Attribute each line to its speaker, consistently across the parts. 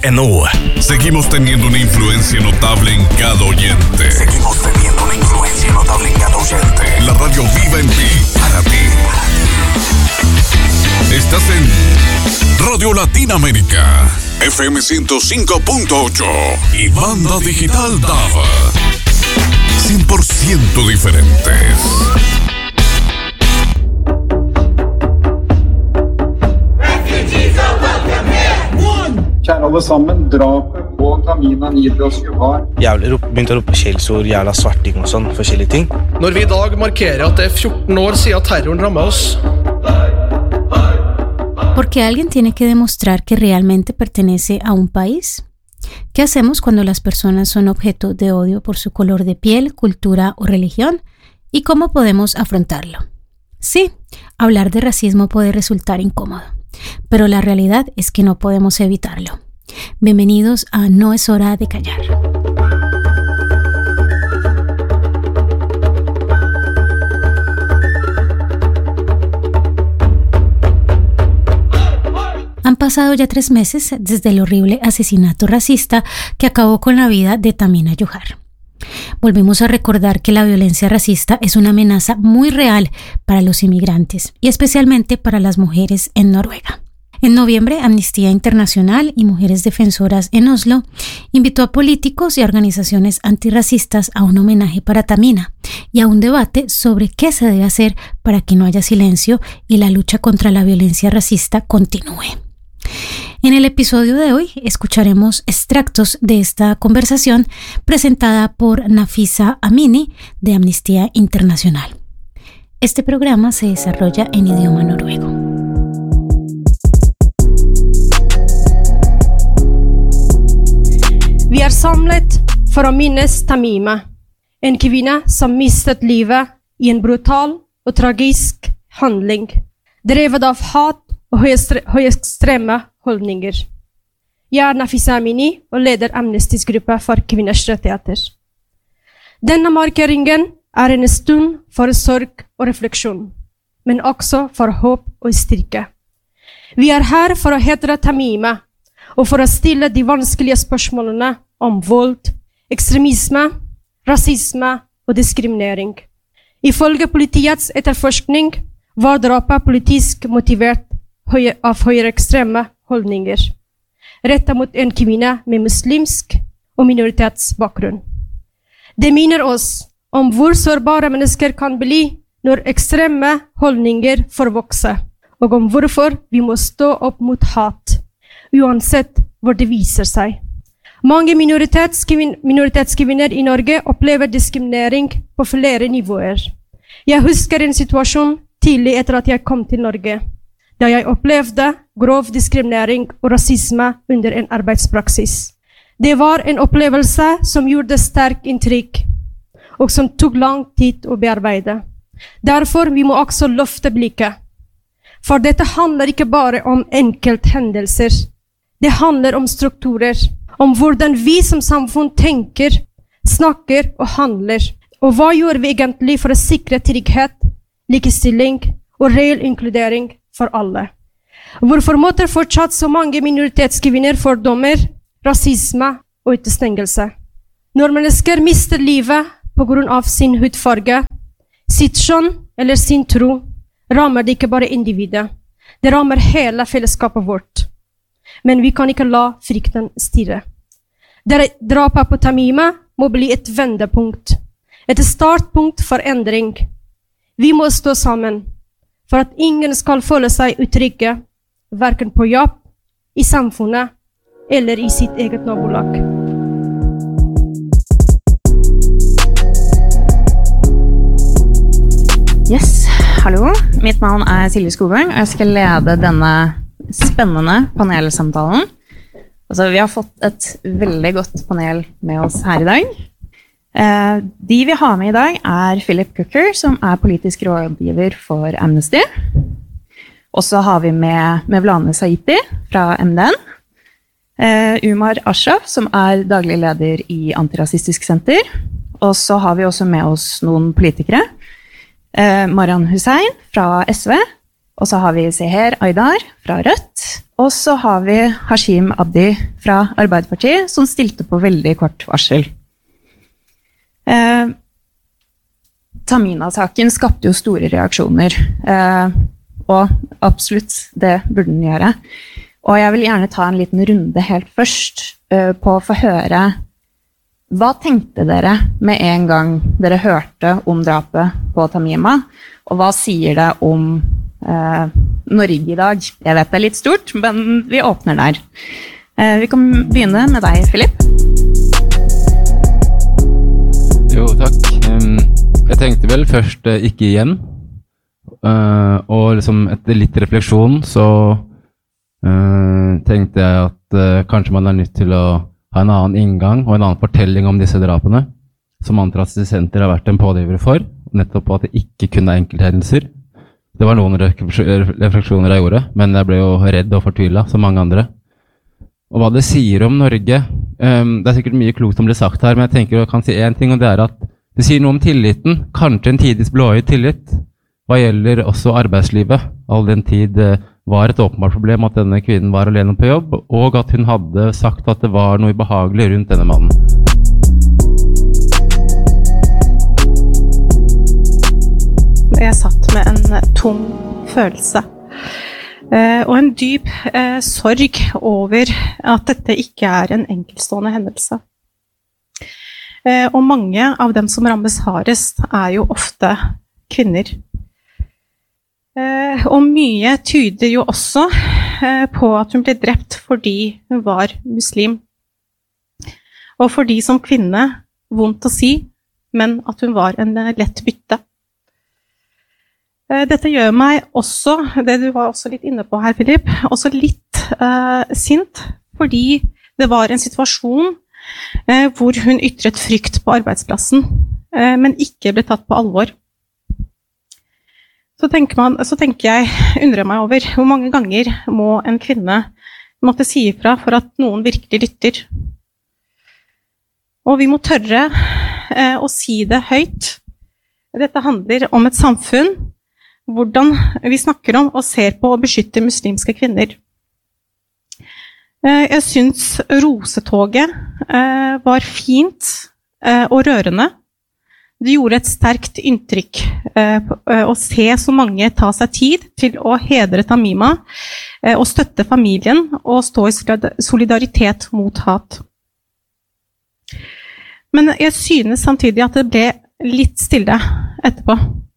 Speaker 1: radio.viva.no. Seguimos teniendo una influencia notable en cada oyente. La radio Viva en ti, para ti. Estás en Radio Latinoamérica, FM 105.8 y banda digital DAB. 100% diferentes.
Speaker 2: Kjære alle sammen, drapet på Tamina Nidros Juhar.
Speaker 3: Begynte å rope skjellsord, jævla svarting og sånn, forskjellige ting.
Speaker 4: Når vi I dag markerer at det 14 år siden terroren rammet oss.
Speaker 5: Porque alguien tiene que demostrar que realmente pertenece a un país. ¿Qué hacemos cuando las personas son objeto de odio por su color de piel, cultura o religión? ¿Y cómo podemos afrontarlo? Sí, hablar de racismo puede resultar incómodo, pero la realidad es que no podemos evitarlo. Bienvenidos a No es hora de callar. Han pasado ya 3 meses desde el horrible asesinato racista que acabó con la vida de Tamina Juhar. Volvemos a recordar que la violencia racista es una amenaza muy real para los inmigrantes y especialmente para las mujeres en Noruega. En noviembre, Amnistía Internacional y Mujeres Defensoras en Oslo invitó a políticos y organizaciones antirracistas a un homenaje para Tamina y a un debate sobre qué se debe hacer para que no haya silencio y la lucha contra la violencia racista continúe. En el episodio de hoy escucharemos extractos de esta conversación presentada por Nafisa Amini de Amnistía Internacional. Este programa se desarrolla en idioma noruego.
Speaker 6: Vi samlet for å minnes Tamima, en kvinne som mistet livet I en brutal og tragisk handling, drevet av hat og høyekstreme holdninger. Jeg Nafisa Amini og leder Amnestys gruppe for kvinners rettigheter. Denne markeringen en stund for sorg og refleksjon, men også for håp og styrke. Vi her for å hedre Tamima og for å stille de vanskelige spørsmålene om vold, ekstremisme, rasisme og diskriminering. Ifølge politiets etterforskning var drapet politisk motivert av høyreekstreme holdninger, rettet mot en kvinne med muslimsk og minoritetsbakgrunn. Det minner oss om hvor sårbare mennesker kan bli når ekstreme holdninger får vokse, og om hvorfor vi må stå opp mot hat, uansett hvor det viser seg. Mange minoritetskvinner I Norge opplever diskriminering på flere nivåer. Jeg husker en situasjon tidlig etter at jeg kom til Norge, da jeg opplevde grov diskriminering og rasisme under en arbeidspraksis. Det var en opplevelse som gjorde sterk inntrykk, og som tok lang tid å bearbeide. Derfor vi må også løfte blikket. For dette handler ikke bare om enkelthendelser. Det handler om strukturer, om hvordan vi som samfunn tenker, snakker og handler. Og hva gjør vi egentlig for å sikre trygghet, likestilling og reell inkludering for alle? Hvorfor måtte fortsatt så mange minoritetskvinner fordommer, rasisme og utestengelse? Når mennesker mister livet på grunn av sin hudfarge, sitt kjønn eller sin tro, rammer det ikke bare individet. Det rammer hele fellesskapet vårt. Men vi kan ikke la frykten styre. Drapet på Tamima må bli et vendepunkt, et startpunkt for endring. Vi må stå sammen for at ingen skal føle seg utrygge, hverken på jobb, I samfunnet eller I sitt eget nabolag.
Speaker 7: Yes, hallo. Mitt navn Silje Skogberg, og jeg skal lede denne spennende panelsamtalen. Altså, vi har fått et veldig godt panel med oss her I dag. De vi har med I dag Philip Cooker, som politisk rådgiver for Amnesty. Og så har vi med Mevlane Saiti fra MDN. Umar Ashraf, som daglig leder I Antirasistisk Senter. Og så har vi også med oss noen politikere. Marian Hussein fra SV. Og så har vi Seher Aydar fra Rødt. Og så har vi Hashim Abdi fra Arbeiderpartiet, som stilte på veldig kort varsel. Tamina-saken skapte jo store reaksjoner, og absolutt det burde den gjøre. Og jeg vil gjerne ta en liten runde helt først på å få høre hva tenkte dere med en gang dere hørte om drapet på Tamima, og hva sier det om Norge i dag? Jeg vet det litt stort, men vi åpner der. Vi kan begynne med deg, Philip.
Speaker 8: Jo, takk. Jeg tenkte vel først ikke igjen, og liksom etter litt refleksjon så tenkte jeg at kanskje man nødt til å ha en annen inngang og en annen fortelling om disse drapene, som Antirasistsenter har vært en pådriver for, nettopp på at det ikke kunne være enkelthendelser. Det var noen refleksjoner jeg gjorde, men jeg ble jo redd og fortvilet, som mange andre. Og hva det sier om Norge, det er sikkert mye klokt som blir sagt her, men jeg tenker jeg kan si en ting, og det er at det sier noe om tilliten, kanskje en tidvis blåøyd tillit, hva gjelder også arbeidslivet. All den tid var et åpenbart problem at denne kvinnen var alene på jobb, og at hun hadde sagt at det var noe ubehagelig rundt denne mannen.
Speaker 9: Jeg satt med en tom følelse, og en dyp sorg over at dette ikke er en enkeltstående hendelse. Og mange av dem som rammes hardest er jo ofte kvinner. Og mye tyder jo også på at hun ble drept fordi hun var muslim. Og fordi som kvinne, vondt å si, men at hun var en lett bytte. Dette gjør meg også, det du var også litt inne på her, Philip, også litt sint, fordi det var en situasjon hvor hun ytret frykt på arbeidsplassen, men ikke ble tatt på alvor. Så tenker jeg, undrer meg over, hvor mange ganger må en kvinne måtte si ifra for at noen virkelig lytter? Og vi må tørre å si det høyt. Dette handler om et samfunn, hvordan vi snakker om og ser på å beskytte muslimske kvinner. Jeg synes rosetoget var fint og rørende. Det gjorde et sterkt inntrykk å se så mange ta seg tid til å hedre Tamima og støtte familien og stå i solidaritet mot hat. Men jeg synes samtidig at det ble litt stille etterpå.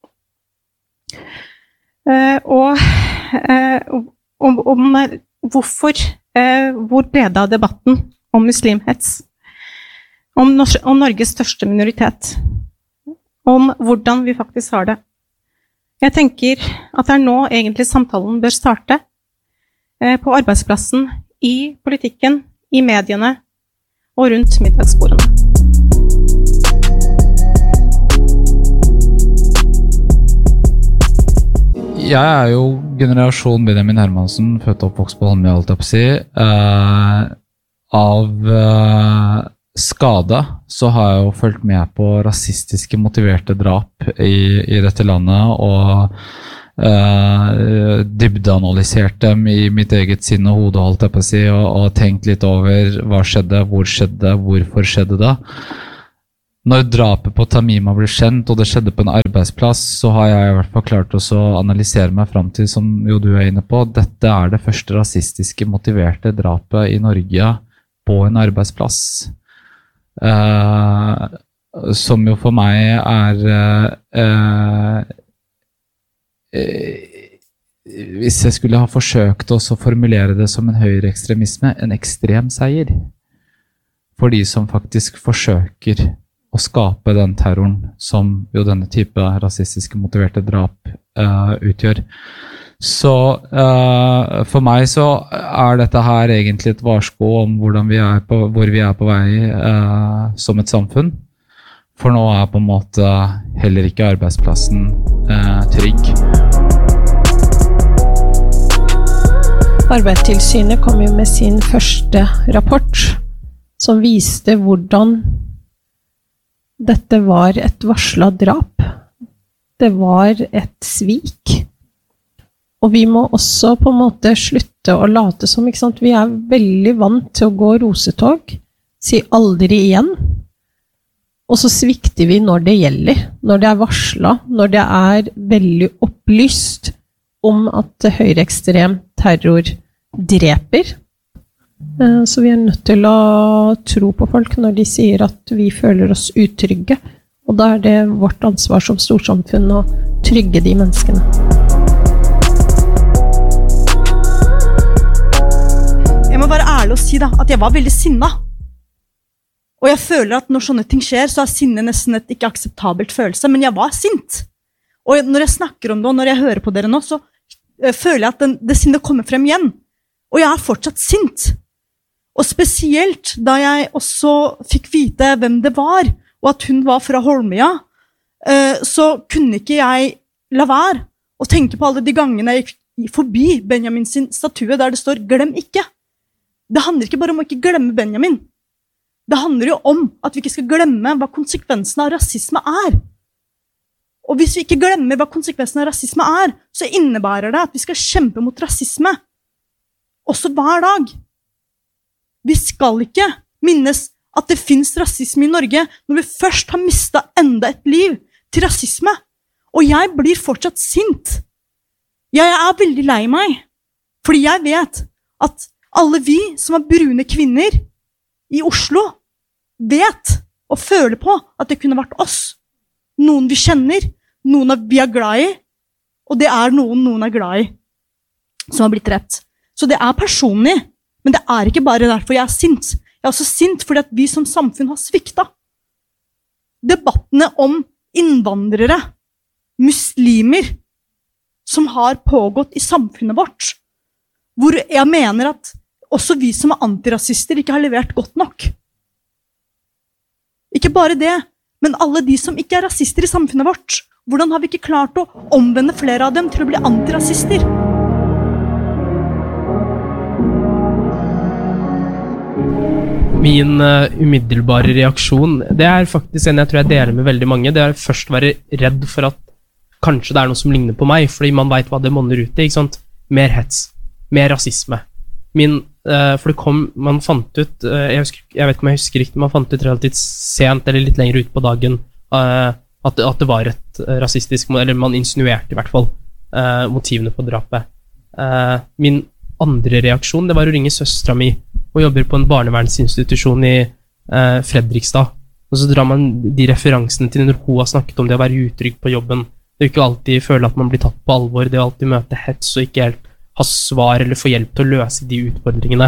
Speaker 9: Hvor ble det av debatten om muslimhets, om Norges største minoritet, om hvordan vi faktisk har det. Jeg tenker at det er nå egentlig samtalen bør starte, på arbeidsplassen, i politikken, i mediene og rundt middagsbordene.
Speaker 10: Jeg er jo generasjon Benjamin Hermansen, født og oppvokst på Holmlia, alt jeg på å si. Av skade så har jeg jo følt med på rasistiske motiverte drap i dette landet, og dybdeanalysert dem i mitt eget sinn og hode, alt jeg på å si, og tenkt litt over hva skjedde, hvor skjedde, hvorfor skjedde det. Når drapet på Tamima ble kjent, og det skjedde på en arbeidsplass, så har jeg i hvert fall klart å analysere meg frem til, som jo du er inne på, dette er det første rasistiske motiverte drapet i Norge på en arbeidsplass. Som jo for meg hvis jeg skulle ha forsøkt å formulere det som en høyreekstremisme, en ekstrem seier for de som faktisk forsøker å skape den terroren som jo denne type rasistiske motiverte drap utgjør. Så for meg så er dette her egentlig et varsko om hvor vi er på vei som et samfunn. For nå er på en måte heller ikke arbeidsplassen trygg.
Speaker 11: Arbeidstilsynet kom jo med sin første rapport som viste hvordan dette var et varslet drap. Det var et svik. Og vi må også på en måte slutte å late som, ikke sant? Vi veldig vant til å gå rosetog, si aldri igjen, og så svikter vi når det gjelder, når det varslet, når det veldig opplyst om at høyreekstrem terror dreper. Så vi nødt til å tro på folk når de sier at vi føler oss utrygge, og da det vårt ansvar som storsamfunn å trygge de menneskene.
Speaker 12: Jeg må være ærlig og si da, at jeg var veldig sinnet. Og jeg føler at når sånne ting skjer, så sinne nesten et ikke akseptabelt følelse, men jeg var sint. Og når jeg snakker om det, og når jeg hører på dere nå, så føler jeg at det sinnet kommer frem igjen. Og jeg fortsatt sint. Og spesielt da jeg også fikk vite hvem det var, og at hun var fra Holmøya, så kunne ikke jeg la være å tenke på alle de gangene jeg gikk forbi Benjamin sin statue, der det står «Glem ikke». Det handler ikke bare om å ikke glemme Benjamin. Det handler jo om at vi ikke skal glemme hva konsekvensen av rasisme Og hvis vi ikke glemmer hva konsekvensen av rasisme så innebærer det at vi skal kjempe mot rasisme. Også hver dag. Vi skal ikke minnes at det finnes rasisme i Norge når vi først har mistet enda et liv til rasisme. Og jeg blir fortsatt sint. Jeg veldig lei meg, fordi jeg vet at alle vi som brune kvinner i Oslo vet og føler på at det kunne vært oss. Noen vi kjenner, noen vi glad i, og det noen glad i, som har blitt drept. Så det personlig, men det ikke bare derfor jeg sint. Jeg også sint fordi at vi som samfunn har sviktet. Debattene om innvandrere, muslimer, som har pågått i samfunnet vårt, hvor jeg mener at også vi som antirasister ikke har levert godt nok. Ikke bare det, men alle de som ikke rasister i samfunnet vårt, hvordan har vi ikke klart å omvende flere av dem til å bli antirasister?
Speaker 13: Min umiddelbare reaksjon, det faktisk en jeg tror jeg deler med veldig mange, det først være redd for at kanskje det noe som ligner på meg, fordi man vet hva det monner ut i, ikke sant? Mer hets, mer rasisme. For det kom, man fant ut, jeg vet ikke om jeg husker riktig, man fant ut relativt sent, eller litt lenger ut på dagen, at det var et rasistisk, eller man insinuerte i hvert fall, motivene på drapet. Min andre reaksjon, det var å ringe søstra mi, og jobber på en barnevernsinstitusjon i Fredrikstad, og så drar man de referansene til når hun har snakket om det å være utrygg på jobben. Det ikke alltid føle at man blir tatt på alvor, det å alltid møte hets og ikke helt ha svar eller få hjelp til å løse de utfordringene.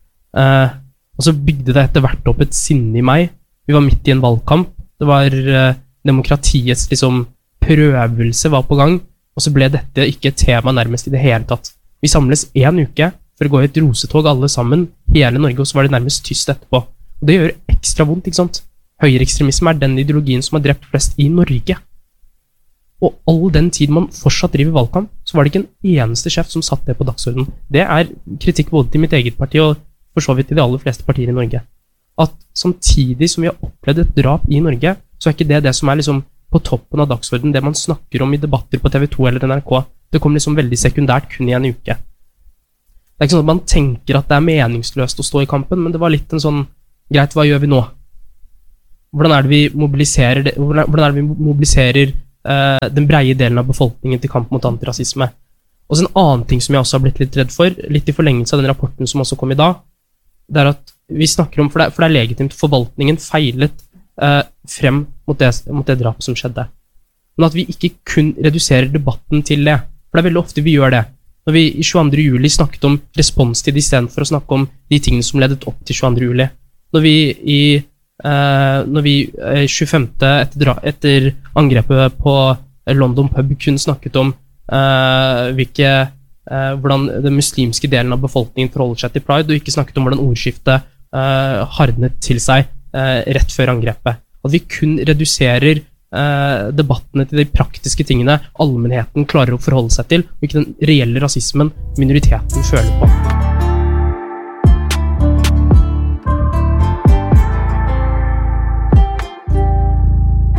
Speaker 13: Og så bygde det etter hvert opp et sinne i meg. Vi var midt i en valgkamp. Det var demokratiets prøvelse var på gang, og så ble dette ikke et tema nærmest i det hele tatt. Vi samles en uke for å gå i et rosetog alle sammen, hele Norge, og så var det nærmest tyst etterpå. Og det gjør ekstra vondt, ikke sant? Høyreekstremisme den ideologien som har drept flest i Norge. Og all den tid man fortsatt driver valgkamp, så var det ikke en eneste sjef som satt det på dagsordenen. Det kritikk både til mitt eget parti og for så vidt til de aller fleste partier i Norge. At samtidig som vi har opplevd et drap i Norge, så ikke det som på toppen av dagsordenen, det man snakker om i debatter på TV 2 eller NRK. Det kom veldig sekundært kun i en uke. Det ikke sånn at man tenker at det meningsløst å stå i kampen, men det var litt en sånn, greit, hva gjør vi nå? Hvordan det vi mobiliserer det? Hvordan det vi mobiliserer den breie delen av befolkningen til kamp mot antirasisme? Og så en annen ting som jeg også har blitt litt redd for, litt i forlengelse av den rapporten som også kom i dag, det at vi snakker om, for det legitimt, forvaltningen feilet frem mot det drapet som skjedde. Men at vi ikke kun reduserer debatten til det, for det veldig ofte vi gjør det. Når vi i 22. juli snakket om responstid i stedet for å snakke om de tingene som ledet opp til 22. juli. Når vi 25. etter angrepet på London pub kun snakket om hvordan den muslimske delen av befolkningen forholder seg til pride, og ikke snakket om hvordan ordskiftet hardnet til seg rett før angrepet. At vi kun reduserer debattene til de praktiske tingene allmennheten klarer å forholde seg til, og ikke den reelle rasismen minoriteten føler på.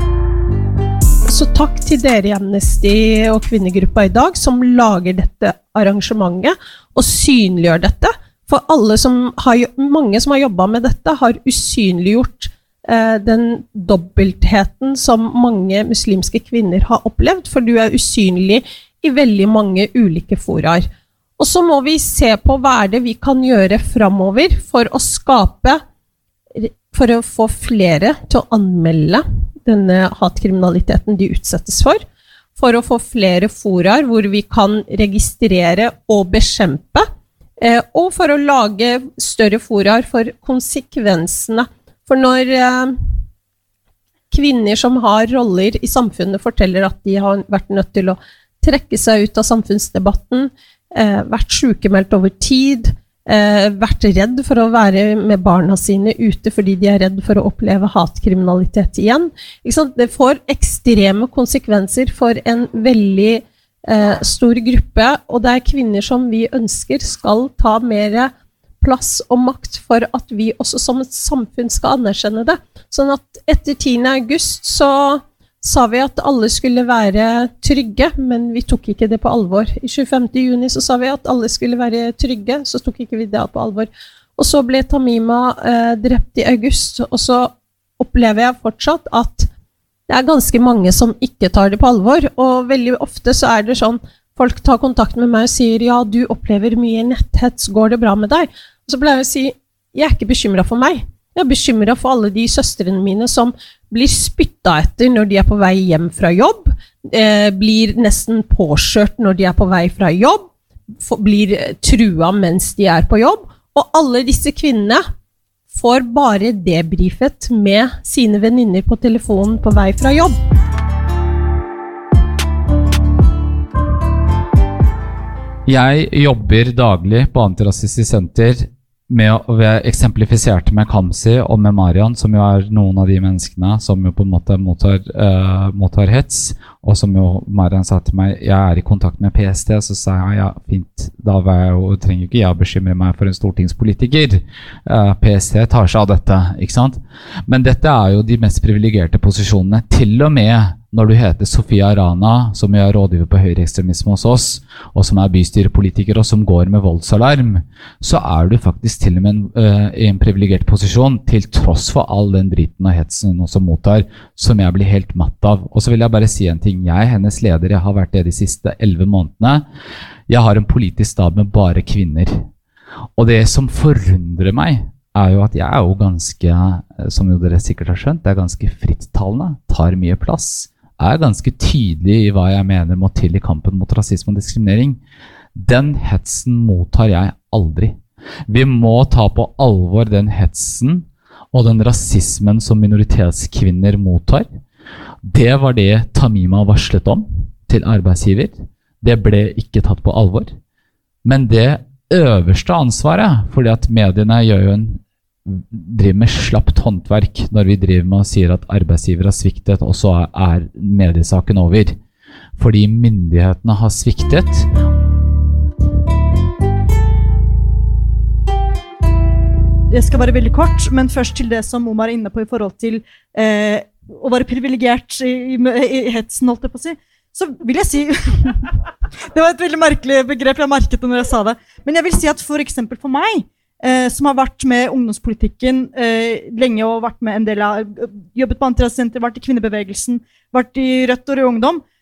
Speaker 11: Så takk til dere i Amnesty og kvinnegruppa i dag som lager dette arrangementet og synliggjør dette. For mange som har jobbet med dette har usynliggjort den dobbeltheten som mange muslimske kvinner har opplevd, for du usynlig i veldig mange ulike foraer. Og så må vi se på hva det vi kan gjøre fremover for å få flere til å anmelde denne hatkriminaliteten de utsettes for å få flere foraer hvor vi kan registrere og bekjempe, og for å lage større foraer for konsekvensene. For når kvinner som har roller i samfunnet forteller at de har vært nødt til å trekke seg ut av samfunnsdebatten, vært sykemeldt over tid, vært redd for å være med barna sine ute fordi de redd for å oppleve hatkriminalitet igjen. Ikke sant? Det får ekstreme konsekvenser for en veldig stor gruppe, og det kvinner som vi ønsker skal ta mer plass og makt for at vi også som et samfunn skal anerkjenne det. Sånn at etter 10. august så sa vi at alle skulle være trygge, men vi tok ikke det på alvor. I 25. juni så sa vi at alle skulle være trygge, så tok ikke vi det på alvor. Og så ble Tamima drept i august, og så opplever jeg fortsatt at det ganske mange som ikke tar det på alvor, og veldig ofte så det sånn, folk tar kontakt med meg og sier, ja, du opplever mye netthets, går det bra med deg? Og så pleier jeg å si, jeg ikke bekymret for meg. Jeg bekymret for alle de søstrene mine som blir spyttet etter når de på vei hjem fra jobb, blir nesten påkjørt når de på vei fra jobb, blir truet mens de på jobb, og alle disse kvinnene får bare debrifet med sine venninner på telefonen på vei fra jobb.
Speaker 10: Jeg jobber daglig på Antirasistisk Senter med å eksemplifiserte med Kamzy og med Marian, som jo noen av de menneskene som jo på en måte mottar hets, og som jo Marian sa til meg, jeg i kontakt med PST, så sa jeg, ja, fint, da trenger ikke jeg bekymre meg for en stortingspolitiker. PST tar seg av dette, ikke sant? Men dette jo de mest privilegerte posisjonene, til og med når du heter Sofia Rana, som jo rådgiver på høyreekstremisme hos oss, og som bystyrepolitiker og som går med voldsalarm, så du faktisk til og med i en privilegert posisjon, til tross for all den driten og hetsen hun også mottar, som jeg blir helt matt av. Og så vil jeg bare si en ting, hennes leder, jeg har vært det de siste 11 månedene, jeg har en politisk stab med bare kvinner. Og det som forundrer meg, jo at jeg jo ganske, som jo dere sikkert har skjønt, ganske frittalende, tar mye plass, ganske tydelig i hva jeg mener må til i kampen mot rasisme og diskriminering. Den hetsen mottar jeg aldri. Vi må ta på alvor den hetsen og den rasismen som minoritetskvinner mottar. Det var det Tamima varslet om til arbeidsgiver. Det ble ikke tatt på alvor. Men det øverste ansvaret, fordi at mediene gjør jo driver med slapt håndverk når vi driver med og sier at arbeidsgiver har sviktet, og så mediesaken over. Fordi myndighetene har sviktet.
Speaker 12: Det skal være veldig kort, men først til det som Omar inne på i forhold til å være privilegert i hetsen, holdt jeg på å si. Så vil jeg si, det var et veldig merkelig begrep, jeg merket det når jeg sa det, men jeg vil si at for eksempel for meg, som har vært med ungdomspolitikken lenge og vært med en del av, jobbet på Antirasistisk Senter, vært i kvinnebevegelsen, vært i Rødt og Rød Ungdom,